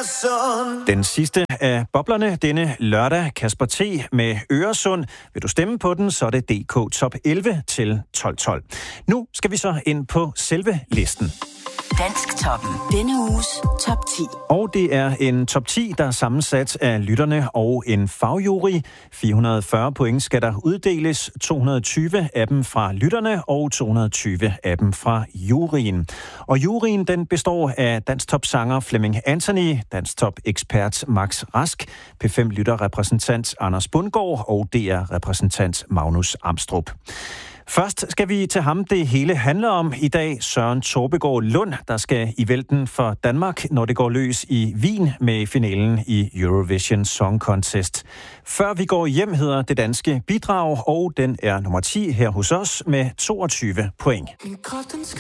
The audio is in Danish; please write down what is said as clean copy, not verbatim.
Den sidste af boblerne denne lørdag, Kasper T. med Øresund. Vil du stemme på den, så er det DK Top 11 til 12.12. Nu skal vi så ind på selve listen. Dansktoppen. Denne uges top 10. Og det er en top 10, der er sammensat af lytterne og en fagjury. 440 point skal der uddeles, 220 af dem fra lytterne og 220 af dem fra juryen. Og juryen, den består af Dansktop-sanger Flemming Anthony, Dansktop-ekspert Max Rask, P5-lytterrepræsentant Anders Bundgaard og DR-repræsentant Magnus Amstrup. Først skal vi til ham, det hele handler om i dag. Søren Torpegaard Lund, der skal i vælten for Danmark, når det går løs i Wien med finalen i Eurovision Song Contest. Før vi går hjem hedder det danske bidrag, og den er nummer 10 her hos os med 22 point. Min krop, den